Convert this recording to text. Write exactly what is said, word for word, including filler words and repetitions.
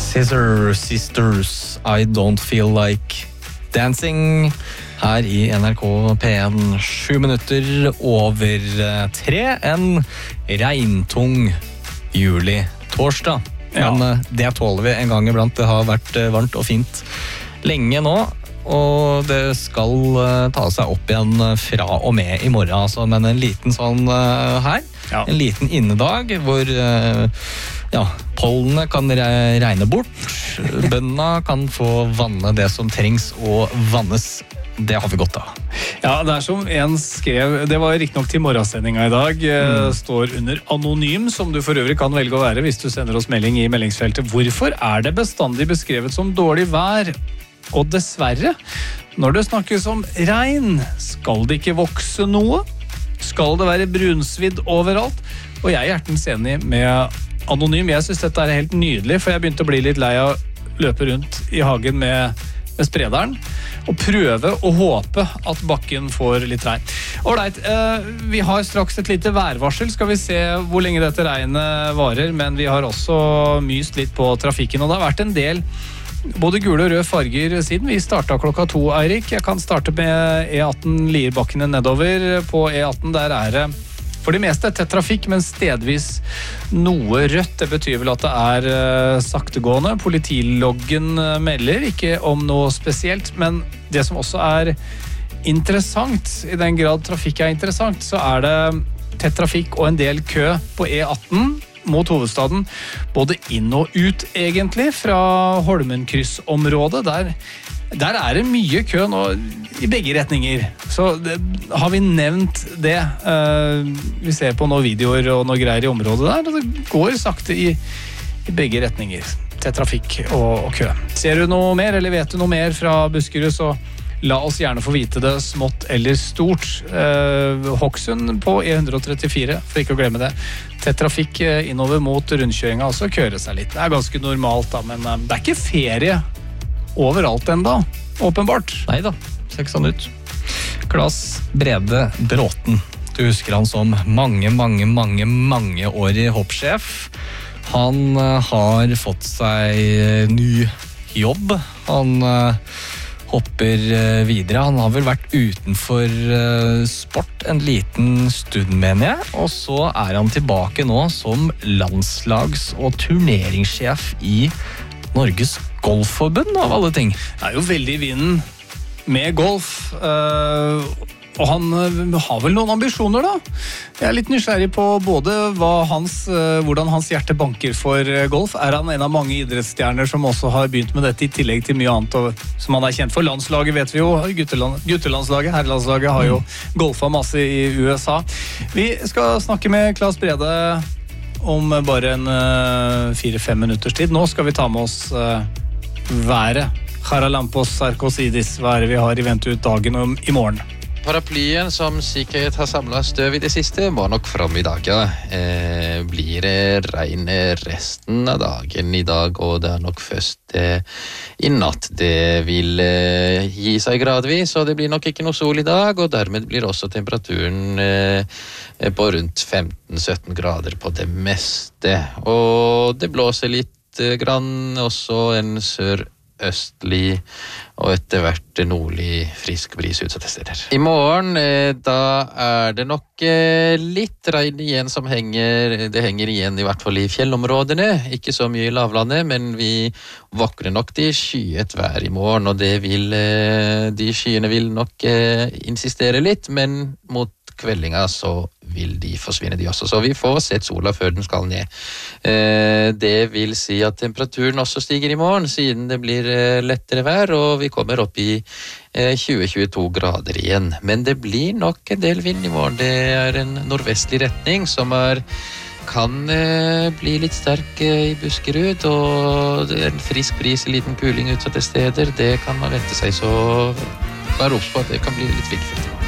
Scissor Sisters, I Don't Feel Like Dancing. Her i N R K P en, sju minutter over tre, en regntung juli torsdag. Ja. Men det tåler vi en gang iblant. Det har vært varmt og fint lenge nå, og det skal ta seg opp igjen fra og med i morgen, altså. Men en liten sånn her, Ja. en liten innedag hvor ja, pollene kan regne bort, bøndene kan få vanne det som trengs å vannes. Det har vi godt av. Ja, det er som en skrev, det var riktig nok til morgensendinga i dag, mm. står under anonym, som du for øvrig kan velge å være hvis du sender oss melding i meldingsfeltet. Hvorfor er det bestandig beskrevet som dårlig vær? Og dessverre, når det snakkes om regn, skal det ikke vokse noe? Skal det være brunsvidd overalt? Og jeg er hjertens enig med anonym. Jeg synes dette er helt nydelig, for jeg begynte å bli litt lei av å løpe rundt i hagen med med sprederen, og prøve å håpe at bakken får litt regn. Alright, eh, vi har straks et lite værvarsel, skal vi se hvor lenge dette regnet varer, men vi har også myst litt på trafikken, og det har vært en del både gule og røde farger siden vi startet klokka to, Eirik. Jeg kan starte med E atten Lierbakkene nedover. På E atten der er det for det meste tett trafikk, men stedvis noe rødt. Det betyr vel at det er uh, saktegående. Politiloggen uh, melder ikke om noe spesielt, men det som også er interessant, i den grad trafikk er interessant, så er det tett trafikk og en del kø på E atten mot hovedstaden, både inn og ut egentlig, fra Holmenkryssområdet. Der Der er det mye kø nå i begge retninger, så det, har vi nevnt det. Uh, vi ser på noen videoer og noen greier i området der, og det går sakte i, i begge retninger til trafikk og, og kø. Ser du noe mer, eller vet du noe mer fra Buskerud, så la oss gjerne få vite det, smått eller stort. Uh, Hokksund på E ett trettifire, for ikke å glemme det. Til trafikk innover mot rundkjøringa, også kører seg litt. Det er ganske normalt da, men uh, det er ikke ferie overalt enda, åpenbart. Neida, ser ikke sånn ut. Klas Brede Bråten. Du husker han som mange, mange, mange, mange år i hoppsjef. Han uh, har fått seg ny jobb. Han uh, hopper uh, videre. Han har vel vært utenfor uh, sport en liten stund, mener jeg. Og så er han tilbake nå som landslags- og turneringssjef i Norges Golfforbund, av alle ting. Det er jo veldig i vinden med golf, uh, og han uh, har vel noen ambisjoner da. Jeg er litt nysgjerrig på både hva hans, uh, hvordan hans hjerte banker for uh, golf. Er han en av mange idrettsstjerner som også har begynt med dette i tillegg til mye annet, og, som han er kjent for? Landslaget vet vi jo, gutteland, guttelandslaget, herrelandslaget har jo golfet masse i U S A. Vi skal snakke med Klas Brede om bare en uh, fire-fem minutters tid. Nå skal vi ta med oss uh, været. Charalampos Sarkosidis, hva er det vi har i vente ut dagen om i morgen? Paraplyen som sikkert har samlet støv i det siste må nok fram i dag. Ja. Eh, blir det regn resten av dagen i dag, og det er nok først eh, i natt det vil eh, gi seg gradvis, og det blir nok ikke noe sol i dag, og dermed blir også temperaturen eh, på rundt femten sytten grader på det meste. Og det blåser litt eh, grann, også en sør østlig og etter hvert nordlig frisk bris utsatte steder. I morgen da er det nok litt regn igjen som henger, det henger igjen i hvert fall i fjellområdene, ikke så mye i lavlandet, men vi våkner nok til skyet vær i morgen, og det vil, de skyene vil nok insistere litt, men mot kveldinga så vil de forsvinne de også, så vi får sett sola før den skal ned. Eh, det vil si at temperaturen også stiger i morgen, siden det blir eh, lettere vær, og vi kommer opp i eh, tjue til tjueto grader igjen. Men det blir nok en del vind i morgen. Det er en nordvestlig retning som er, kan eh, bli litt sterk eh, i Buskerud, og det er en frisk bris, en liten kuling utsatte steder. Det kan man vente seg, så vær obs på at det kan bli litt vindfullt.